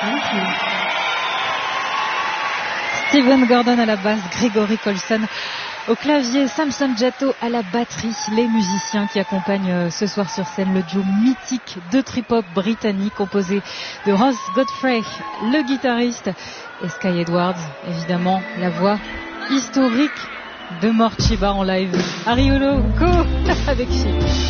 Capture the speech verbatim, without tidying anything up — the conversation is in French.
Steven Gordon à la basse, Gregory Colson au clavier, Samson Jatto à la batterie, les musiciens qui accompagnent ce soir sur scène le duo mythique de trip-hop britannique composé de Ross Godfrey, le guitariste, et Sky Edwards, évidemment la voix historique de Morcheeba en live. Ariolo, go avec Chip.